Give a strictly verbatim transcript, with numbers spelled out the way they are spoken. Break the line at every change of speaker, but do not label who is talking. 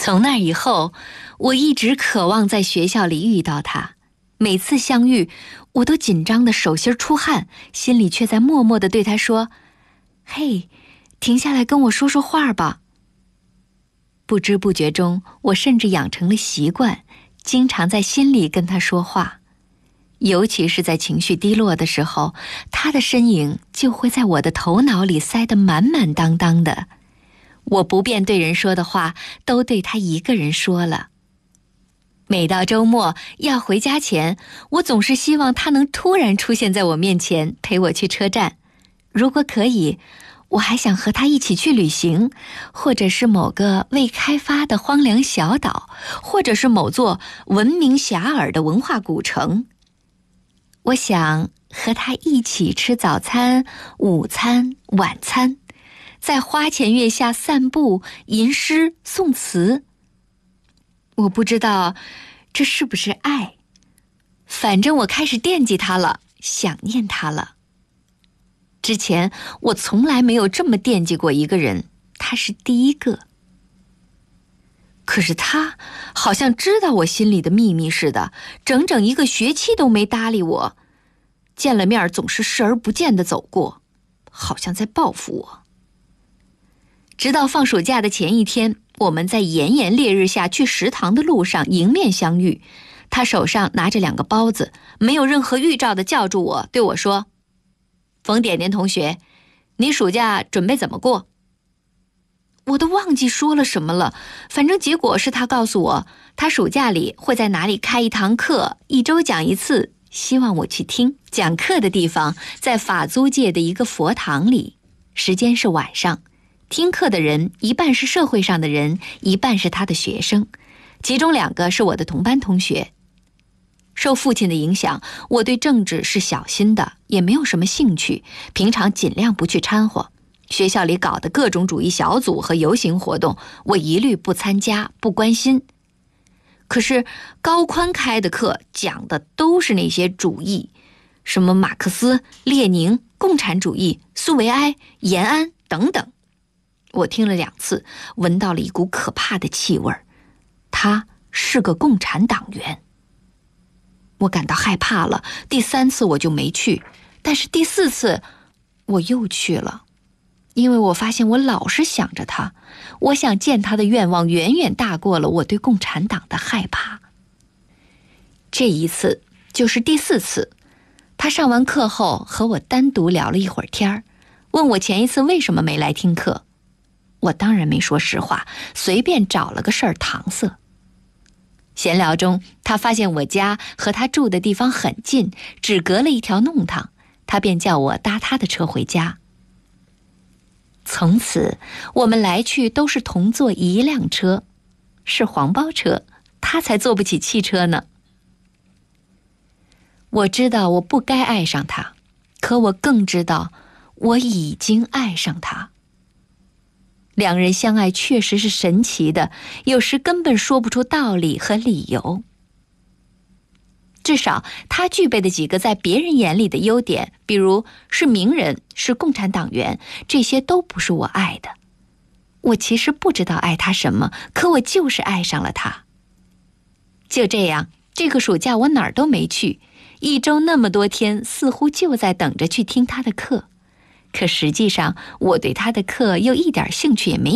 从那以后，我一直渴望在学校里遇到他。每次相遇，我都紧张的手心出汗，心里却在默默地对他说：嘿，停下来跟我说说话吧。不知不觉中，我甚至养成了习惯，经常在心里跟他说话。尤其是在情绪低落的时候，他的身影就会在我的头脑里塞得满满当当的。我不便对人说的话，都对他一个人说了。每到周末要回家前，我总是希望他能突然出现在我面前，陪我去车站。如果可以，我还想和他一起去旅行，或者是某个未开发的荒凉小岛，或者是某座闻名遐迩的文化古城。我想和他一起吃早餐、午餐、晚餐，在花前月下散步、吟诗、诵词。我不知道这是不是爱，反正我开始惦记他了，想念他了。之前我从来没有这么惦记过一个人，他是第一个。可是他好像知道我心里的秘密似的，整整一个学期都没搭理我，见了面总是视而不见地走过，好像在报复我。直到放暑假的前一天，我们在炎炎烈日下去食堂的路上迎面相遇，他手上拿着两个包子，没有任何预兆地叫住我，对我说：冯点点同学，你暑假准备怎么过？我都忘记说了什么了，反正结果是他告诉我，他暑假里会在哪里开一堂课，一周讲一次，希望我去听。讲课的地方在法租界的一个佛堂里，时间是晚上。听课的人一半是社会上的人，一半是他的学生，其中两个是我的同班同学。受父亲的影响，我对政治是小心的，也没有什么兴趣，平常尽量不去掺和。学校里搞的各种主义小组和游行活动，我一律不参加，不关心。可是高宽开的课讲的都是那些主义，什么马克思、列宁、共产主义、苏维埃、延安等等。我听了两次，闻到了一股可怕的气味，他是个共产党员。我感到害怕了，第三次我就没去，但是第四次我又去了，因为我发现我老是想着他，我想见他的愿望远远大过了我对共产党的害怕。这一次就是第四次，他上完课后和我单独聊了一会儿天，问我前一次为什么没来听课。我当然没说实话，随便找了个事儿搪塞。闲聊中，他发现我家和他住的地方很近，只隔了一条弄堂，他便叫我搭他的车回家。从此，我们来去都是同坐一辆车，是黄包车，他才坐不起汽车呢。我知道我不该爱上他，可我更知道我已经爱上他。两人相爱确实是神奇的，有时根本说不出道理和理由。至少他具备的几个在别人眼里的优点，比如是名人，是共产党员，这些都不是我爱的。我其实不知道爱他什么，可我就是爱上了他。就这样，这个暑假我哪儿都没去，一周那么多天，似乎就在等着去听他的课。可实际上，我对他的课又一点兴趣也没有。